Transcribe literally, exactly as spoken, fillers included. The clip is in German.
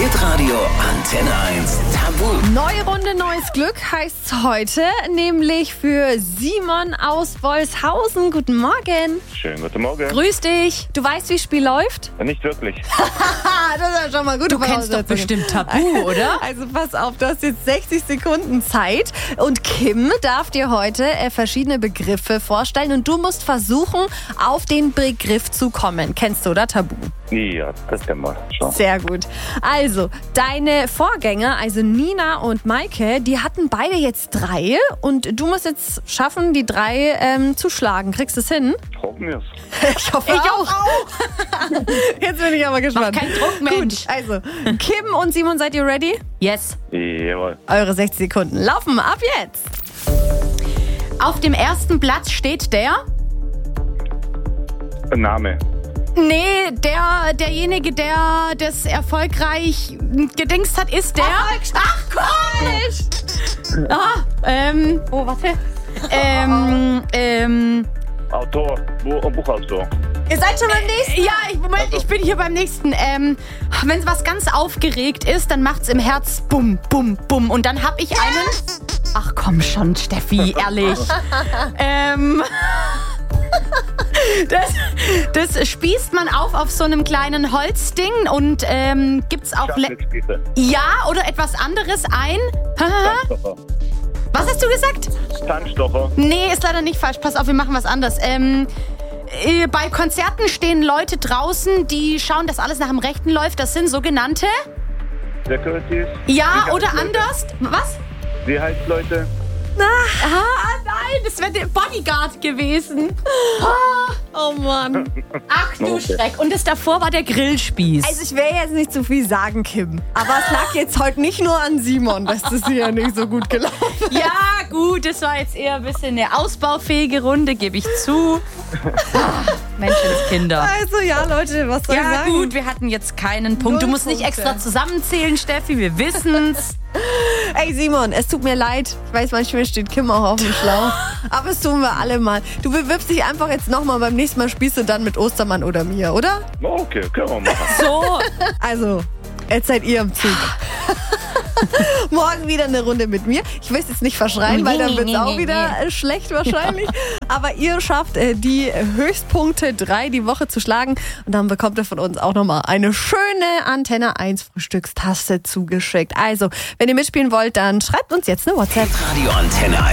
Hitradio Antenne eins Tabu. Neue Runde, neues Glück heißt's heute, nämlich für Simon aus Wolshausen. Guten Morgen. Schönen guten Morgen. Grüß dich. Du weißt, wie das Spiel läuft? Nicht wirklich. Das ist ja schon mal gut. Du kennst doch bestimmt Tabu, oder? Also pass auf, du hast jetzt sechzig Sekunden Zeit und Kim darf dir heute äh, verschiedene Begriffe vorstellen und du musst versuchen, auf den Begriff zu kommen. Kennst du, oder? Tabu. Ja, das kennen wir schon. Sehr gut. Also, deine Vorgänger, also Nina und Maike, die hatten beide jetzt drei und du musst jetzt schaffen, die drei ähm, zu schlagen. Kriegst du es hin? Hoffen wir's. Ich hoffe ich auch. Jetzt bin ich aber gespannt. Mach keinen Druck, Mensch. Gut, also, Kim und Simon, seid ihr ready? Yes. Jawohl. Eure sechzig Sekunden laufen ab jetzt. Auf dem ersten Platz steht der... Name. Nee, der, derjenige, der das erfolgreich gedingst hat, ist der... Ach, Gott! Ah, ähm... Oh, warte. Ähm, ähm... Autor, Buch, Buchautor. Ihr seid schon beim nächsten? Ja, ich, Moment, ich bin hier beim nächsten. Ähm, wenn was ganz aufgeregt ist, dann macht's im Herz bum, bum, bum. Und dann hab ich einen... Ach komm schon, Steffi, ehrlich. ähm... Das, das spießt man auf auf so einem kleinen Holzding und ähm, gibt's auch... Le- Schachtelspieße. ja, oder etwas anderes ein... Tanzstocher. Was hast du gesagt? Tanzstocher. Nee, ist leider nicht falsch. Pass auf, wir machen was anderes. Ähm, äh, bei Konzerten stehen Leute draußen, die schauen, dass alles nach dem Rechten läuft. Das sind sogenannte... Securities. Ja, oder Sicherheitsleute. anders. Was? Sicherheitsleute. Ah, nein, das wäre der Bodyguard gewesen. Oh Mann. Ach du Okay. Schreck. Und das davor war der Grillspieß. Also ich will jetzt nicht zu viel sagen, Kim. Aber es lag jetzt heute nicht nur an Simon, dass das hier nicht so gut gelaufen ist. Ja, gut, das war jetzt eher ein bisschen eine ausbaufähige Runde, gebe ich zu. Ah, Menschenskinder. Also ja, Leute, was soll ich Ja sagen? gut, wir hatten jetzt keinen Punkt. Du Null musst nicht Punkte. extra zusammenzählen, Steffi, wir wissen's. Ey Simon, es tut mir leid. Ich weiß, manchmal steht Kim auch auf dem Schlauch. Aber es tun wir alle mal. Du bewirbst dich einfach jetzt nochmal. Beim nächsten Mal spielst du dann mit Ostermann oder mir, oder? Okay, können wir machen. So, Also, jetzt seid ihr im Zug. Morgen wieder eine Runde mit mir. Ich will es jetzt nicht verschreien, weil dann wird es auch wieder äh, schlecht wahrscheinlich. Aber ihr schafft äh, die Höchstpunkte drei die Woche zu schlagen. Und dann bekommt ihr von uns auch nochmal eine schöne Antenne eins Frühstückstasse zugeschickt. Also, wenn ihr mitspielen wollt, dann schreibt uns jetzt eine WhatsApp. Radio Antenne eins.